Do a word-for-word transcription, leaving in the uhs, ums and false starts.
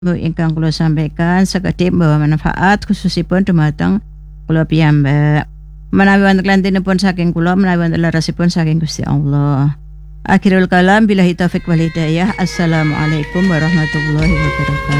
Bu ingkang kula sampaikan sekedhik bawa manfaat khususipun dumateng kula piyambak. Menawi wonten kelantinipun saking kula menawi wonten lerasipun saking Gusti Allah. Akhirul kalam billahi taufik wal hidayah. Assalamualaikum warahmatullahi wabarakatuh.